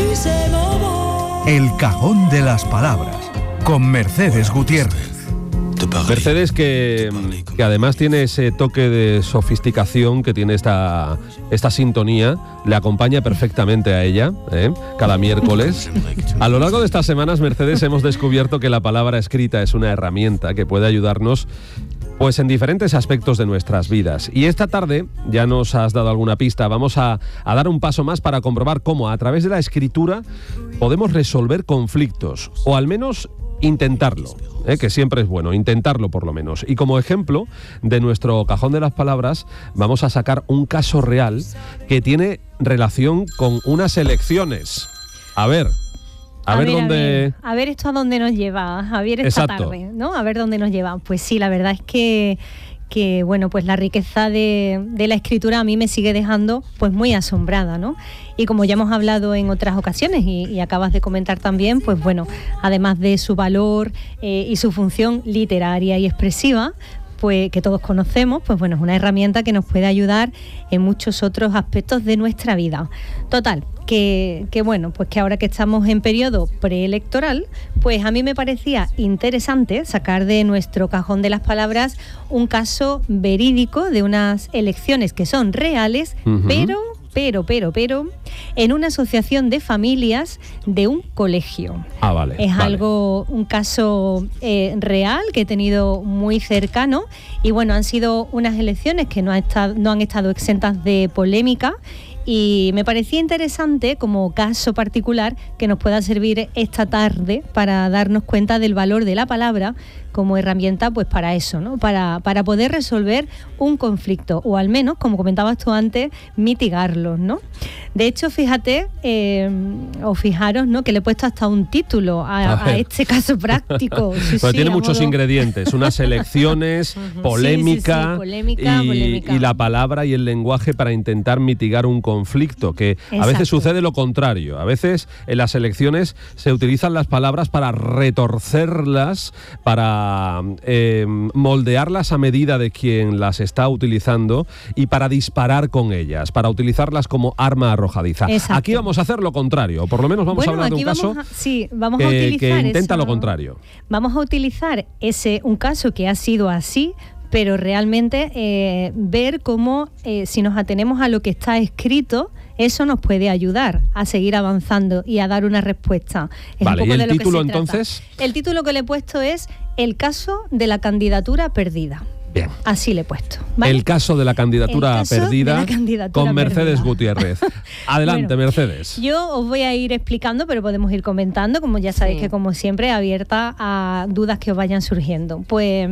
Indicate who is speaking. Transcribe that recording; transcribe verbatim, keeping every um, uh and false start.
Speaker 1: El cajón de las palabras, con Mercedes Gutiérrez.
Speaker 2: Mercedes, que, que además tiene ese toque de sofisticación que tiene esta, esta sintonía, le acompaña perfectamente a ella, ¿eh? Cada miércoles. A lo largo de estas semanas, Mercedes, hemos descubierto que la palabra escrita es una herramienta que puede ayudarnos pues en diferentes aspectos de nuestras vidas. Y esta tarde, ya nos has dado alguna pista, vamos a, a dar un paso más para comprobar cómo a través de la escritura podemos resolver conflictos, o al menos intentarlo, ¿eh? Que siempre es bueno, intentarlo por lo menos. Y como ejemplo de nuestro cajón de las palabras, vamos a sacar un caso real que tiene relación con unas elecciones. A ver... A, a ver, ver dónde...
Speaker 3: A ver, a ver esto a dónde nos lleva, Javier, esta
Speaker 2: Exacto.
Speaker 3: tarde, ¿no? A ver dónde nos lleva. Pues sí, la verdad es que, que bueno, pues la riqueza de, de la escritura a mí me sigue dejando pues muy asombrada, ¿no? Y como ya hemos hablado en otras ocasiones y, y acabas de comentar también, pues bueno, además de su valor eh, y su función literaria y expresiva, pues que todos conocemos, pues bueno, es una herramienta que nos puede ayudar en muchos otros aspectos de nuestra vida. Total, que, que bueno, pues que ahora que estamos en periodo preelectoral, pues a mí me parecía interesante sacar de nuestro cajón de las palabras un caso verídico de unas elecciones que son reales, uh-huh. pero... pero, pero, pero, en una asociación de familias de un colegio.
Speaker 2: Ah, vale.
Speaker 3: Es
Speaker 2: vale.
Speaker 3: algo, un caso eh, real que he tenido muy cercano y bueno, han sido unas elecciones que no, ha estado, no han estado exentas de polémica y me parecía interesante como caso particular que nos pueda servir esta tarde para darnos cuenta del valor de la palabra como herramienta pues para eso, ¿no? Para, para poder resolver un conflicto o al menos, como comentabas tú antes, mitigarlos, ¿no? De hecho, fíjate, eh, o fijaros, ¿no? Que le he puesto hasta un título a, a, a este caso práctico. Sí,
Speaker 2: Pero
Speaker 3: sí,
Speaker 2: tiene muchos
Speaker 3: modo...
Speaker 2: ingredientes, unas elecciones, polémica,
Speaker 3: sí, sí, sí, polémica,
Speaker 2: y,
Speaker 3: polémica
Speaker 2: y la palabra y el lenguaje para intentar mitigar un conflicto, que Exacto. a veces sucede lo contrario. A veces en las elecciones se utilizan las palabras para retorcerlas, para Eh, moldearlas a medida de quien las está utilizando y para disparar con ellas, para utilizarlas como arma arrojadiza.
Speaker 3: Exacto.
Speaker 2: Aquí vamos a hacer lo contrario, o por lo menos vamos
Speaker 3: bueno,
Speaker 2: a hablar de un caso
Speaker 3: a, sí, vamos
Speaker 2: que,
Speaker 3: a utilizar
Speaker 2: que intenta
Speaker 3: eso,
Speaker 2: lo contrario.
Speaker 3: Vamos a utilizar ese un caso que ha sido así, pero realmente eh, ver cómo eh, si nos atenemos a lo que está escrito, eso nos puede ayudar a seguir avanzando y a dar una respuesta. Es
Speaker 2: vale,
Speaker 3: un poco
Speaker 2: ¿y el
Speaker 3: de lo
Speaker 2: título
Speaker 3: que se
Speaker 2: entonces?
Speaker 3: Trata. El título que le he puesto es El caso de la candidatura perdida.
Speaker 2: Bien.
Speaker 3: Así le he puesto. ¿Vale?
Speaker 2: El caso de la candidatura
Speaker 3: caso
Speaker 2: perdida
Speaker 3: de la candidatura
Speaker 2: con Mercedes
Speaker 3: perdida.
Speaker 2: Gutiérrez. Adelante, bueno, Mercedes.
Speaker 3: Yo os voy a ir explicando, pero podemos ir comentando, como ya sabéis sí. que como siempre abierta a dudas que os vayan surgiendo. Pues